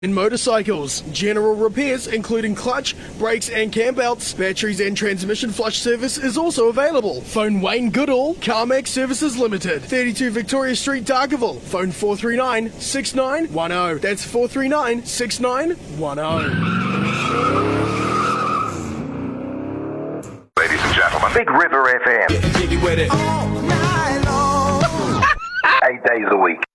In motorcycles, general repairs including clutch, brakes and cam belts, batteries and transmission flush service is also available. Phone Wayne Goodall, CarMax Services Limited, 32 Victoria Street, Dargaville. Phone 439-6910. That's 439-6910. Ladies and gentlemen, Big River FM. Jiggy with it. All night long. 8 days a week.